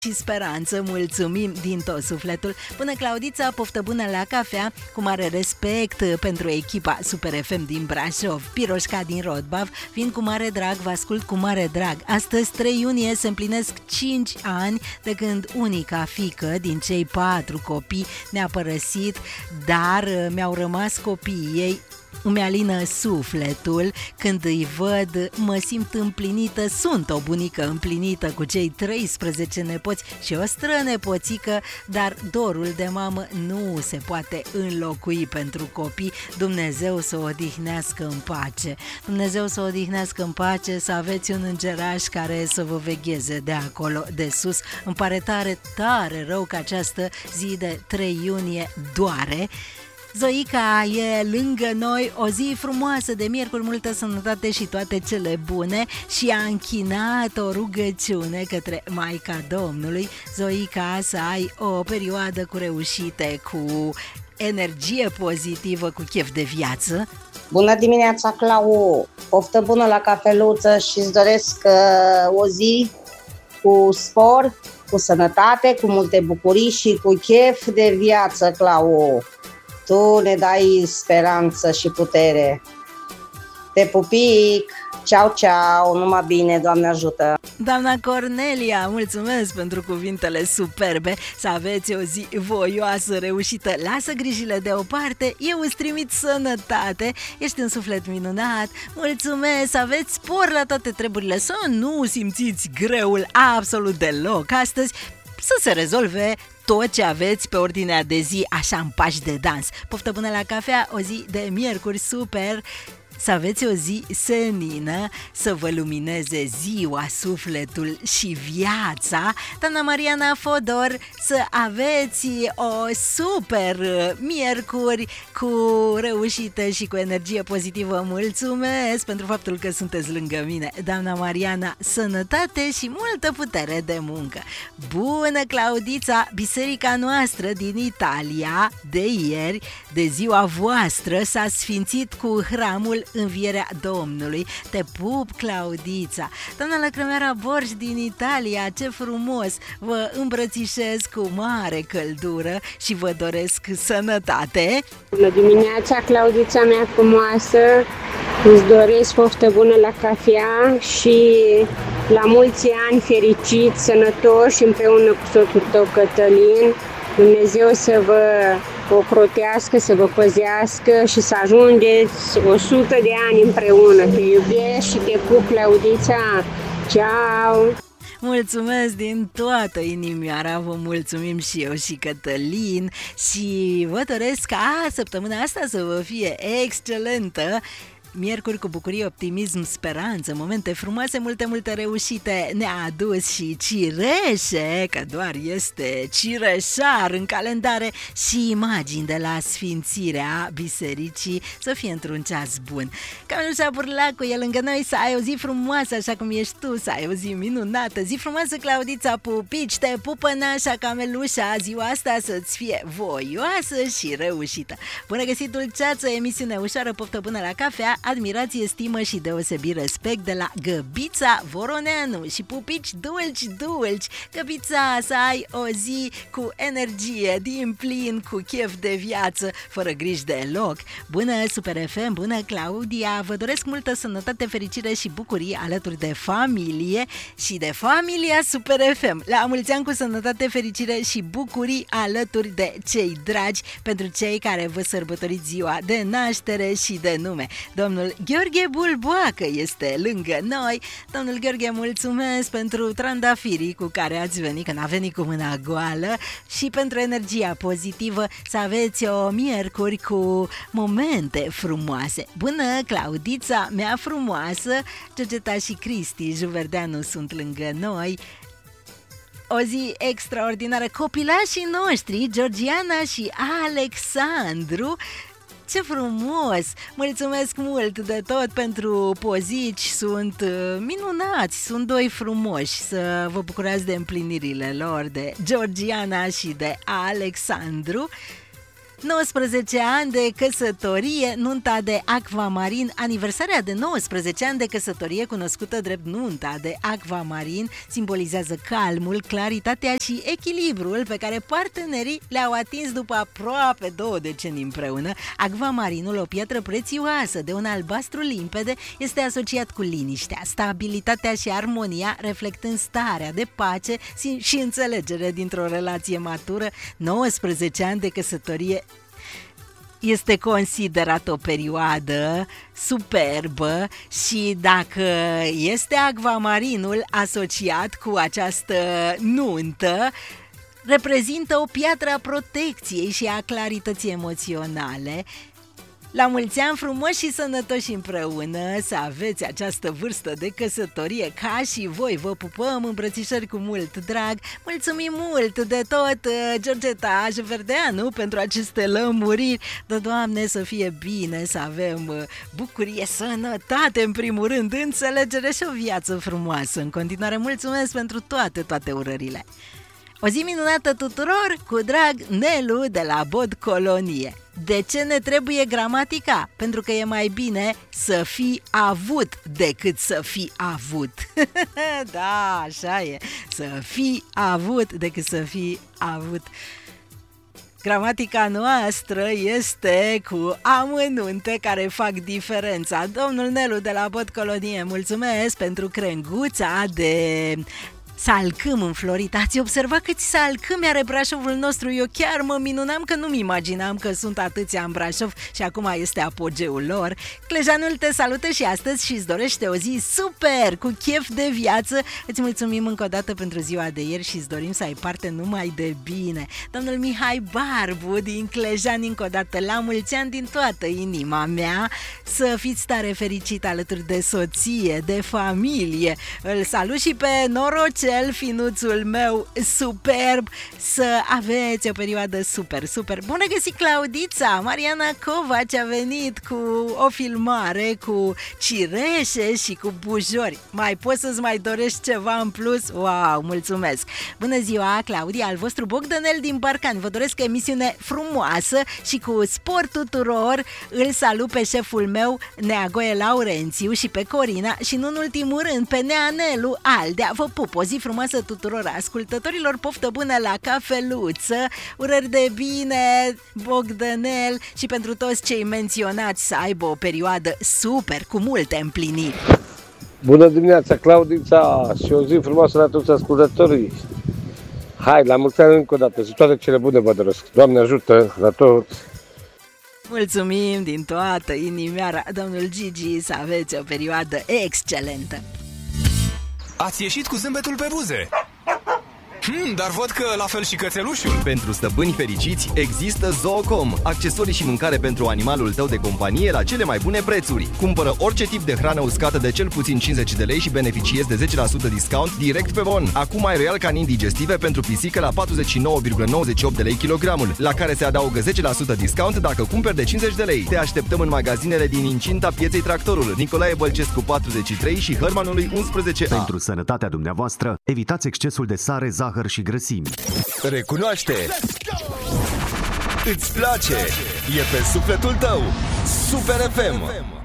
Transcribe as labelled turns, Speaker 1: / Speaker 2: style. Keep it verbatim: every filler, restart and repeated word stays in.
Speaker 1: și speranță, mulțumim din tot sufletul. Bună, Claudița, poftă bună la cafea, cu mare respect pentru echipa Super F M din Brașov. Piroșca din Rodbav, vin cu mare drag, vă ascult cu mare drag. Astăzi, trei iunie, se împlinesc cinci ani de când unica fiică din cei patru copii ne-a părăsit, dar mi-au rămas copiii ei. Îmi alină sufletul când îi văd, mă simt împlinită, sunt o bunică împlinită cu cei treisprezece nepoți și o strănepoțică, dar dorul de mamă nu se poate înlocui pentru copii. Dumnezeu să o odihnească în pace, Dumnezeu să o odihnească în pace, să aveți un îngeraș care să vă vegheze de acolo, de sus. Îmi pare tare, tare rău că această zi de trei iunie doare. Zoica e lângă noi, o zi frumoasă de miercuri, multă sănătate și toate cele bune, și a închinat o rugăciune către Maica Domnului. Zoica, să ai o perioadă cu reușite, cu energie pozitivă, cu chef de viață.
Speaker 2: Bună dimineața, Clau! Poftă bună la cafeluță și îți doresc uh, o zi cu spor, cu sănătate, cu multe bucurii și cu chef de viață, Clau! Tu ne dai speranță și putere. Te pupic! Ceau, ceau! Numai bine, Doamne ajută!
Speaker 1: Doamna Cornelia, mulțumesc pentru cuvintele superbe. Să aveți o zi voioasă, reușită. Lasă grijile deoparte, eu îți trimit sănătate. Ești un suflet minunat. Mulțumesc, să aveți spor la toate treburile, să nu simțiți greul absolut deloc astăzi, să se rezolve tot ce aveți pe ordinea de zi, așa în pași de dans. Poftă bună la cafea, o zi de miercuri super. Să aveți o zi senină, să vă lumineze ziua, sufletul și viața. Doamna Mariana Fodor, să aveți o super miercuri cu reușită și cu energie pozitivă. Mulțumesc pentru faptul că sunteți lângă mine. Doamna Mariana, sănătate și multă putere de muncă. Bună, Claudița, biserica noastră din Italia de ieri, de ziua voastră, s-a sfințit cu hramul Învierea Domnului. Te pup, Claudița. Doamna Lăcrămeara Borș din Italia, ce frumos! Vă îmbrățișez cu mare căldură și vă doresc sănătate.
Speaker 3: Bună dimineața, Claudița mea frumoasă. Îți doresc poftă bună la cafea și la mulți ani fericiți, sănătoși, împreună cu soțul tău, Cătălin. Dumnezeu să vă ocrotească, să vă păzească și să ajungeți o sută de ani împreună. Te iubesc și te pup, Claudița. Ceau!
Speaker 1: Mulțumesc din toată inimioara, vă mulțumim și eu și Cătălin și vă doresc ca săptămâna asta să vă fie excelentă. Miercuri cu bucurie, optimism, speranță, momente frumoase, multe, multe reușite ne-a adus și Cireșe, că doar este cireșar în calendare, și imagini de la sfințirea bisericii, să fie într-un ceas bun. Camelușa Burlacu e lângă noi, să ai o zi frumoasă așa cum ești tu, să ai o zi minunată. Zi frumoasă, Claudița, pupici, te pupă nașa, Camelușa, ziua asta să-ți fie voioasă și reușită. Bună găsit, Dulceață, emisiune ușoară, poftă bună la cafea, admirație, stimă și deosebit respect de la Găbița Voroneanu și pupici dulci, dulci. Găbița, să ai o zi cu energie, din plin, cu chef de viață, fără griji deloc. Bună, Super F M, bună, Claudia, vă doresc multă sănătate, fericire și bucurie alături de familie și de familia Super F M. La mulți ani cu sănătate, fericire și bucurii alături de cei dragi, pentru cei care vă sărbătoriți ziua de naștere și de nume. Domnul Gheorghe Bulboacă este lângă noi. Domnul Gheorghe, mulțumesc pentru trandafirii cu care ați venit, că n-a venit cu mâna goală, și pentru energia pozitivă. Să aveți o miercuri cu momente frumoase. Bună, Claudița mea frumoasă, Georgeta și Cristi Juverdeanu sunt lângă noi. O zi extraordinară. Copilașii noștri, Georgiana și Alexandru, ce frumos! Mulțumesc mult de tot pentru pozici, sunt minunați, sunt doi frumoși, să vă bucurați de împlinirile lor, de Georgiana și de Alexandru. nouăsprezece ani de căsătorie, nunta de acvamarin, aniversarea de nouăsprezece ani de căsătorie, cunoscută drept nunta de acvamarin, simbolizează calmul, claritatea și echilibrul pe care partenerii le-au atins după aproape două decenii împreună. Acvamarinul, o piatră prețioasă de un albastru limpede, este asociat cu liniștea, stabilitatea și armonia, reflectând starea de pace și înțelegere dintr-o relație matură. nouăsprezece ani de căsătorie este considerat o perioadă superbă și dacă este acvamarinul asociat cu această nuntă, reprezintă o piatră a protecției și a clarității emoționale. La mulți ani frumoși și sănătoși împreună, să aveți această vârstă de căsătorie ca și voi. Vă pupăm, îmbrățișări cu mult drag. Mulțumim mult de tot, Georgeta Jeverdeanu, pentru aceste lămuriri. Dă, Doamne, să fie bine, să avem bucurie, sănătate, în primul rând, înțelegere și o viață frumoasă. În continuare, mulțumesc pentru toate, toate urările. O zi minunată tuturor, cu drag, Nelu de la Bod Colonie. De ce ne trebuie gramatica? Pentru că e mai bine să fii avut decât să fii avut. Da, așa e, să fii avut decât să fii avut. Gramatica noastră este cu amănunte care fac diferența. Domnul Nelu de la Bod Colonie, mulțumesc pentru crenguța de salcâm înflorit. Ați observat câți salcâmi are Brașovul nostru? Eu chiar mă minunam că nu-mi imaginam că sunt atâția în Brașov și acum este apogeul lor. Clejanul te salută și astăzi și îți dorește o zi super, cu chef de viață. Îți mulțumim încă o dată pentru ziua de ieri și îți dorim să ai parte numai de bine. Domnul Mihai Barbu din Clejan, încă o dată la mulți ani din toată inima mea. Să fiți tare fericit alături de soție, de familie. Îl salut și pe Noroce, finuțul meu superb, să aveți o perioadă super, super. Bună găsit, Claudița! Mariana Covaci a venit cu o filmare cu cireșe și cu bujori. Mai poți să-ți mai dorești ceva în plus? Wow, mulțumesc! Bună ziua, Claudia, al vostru Bogdanel din Barcani. Vă doresc o emisiune frumoasă și cu sport tuturor. Îl salut pe șeful meu, Neagoe Laurențiu, și pe Corina și, nu în ultimul rând, pe Neanelu Aldea. Vă pup, o zi frumoasă tuturor ascultătorilor, poftă bună la cafeluță, urări de bine, Bogdanel, și pentru toți cei menționați să aibă o perioadă super, cu multe împliniri.
Speaker 4: Bună dimineața, Claudița, și o zi frumoasă la toți ascultătorii. Hai, la mulți ani încă o dată și toate cele bune vă doresc. Doamne ajută la toți!
Speaker 1: Mulțumim din toată inimioara, domnul Gigi, să aveți o perioadă excelentă.
Speaker 5: Ați ieșit cu zâmbetul pe buze. Hmm, dar văd că la fel și cățelușul.
Speaker 6: Pentru stăpâni fericiți există Zoocom, accesorii și mâncare pentru animalul tău de companie la cele mai bune prețuri. Cumpără orice tip de hrană uscată de cel puțin cincizeci de lei și beneficiezi de zece la sută discount direct pe bon. Acum ai Royal Canin digestive pentru pisică la patruzeci și nouă virgulă nouăzeci și opt de lei kilogramul, la care se adaugă zece la sută discount dacă cumperi de cincizeci de lei. Te așteptăm în magazinele din incinta pieței Tractorul, Nicolae Bălcescu patruzeci și trei și Hărmanului unsprezece A.
Speaker 7: Pentru sănătatea dumneavoastră, evitați excesul de sare, zahăr și grăsimi.
Speaker 5: Recunoaște! Îți place! E pe sufletul tău! Super F M!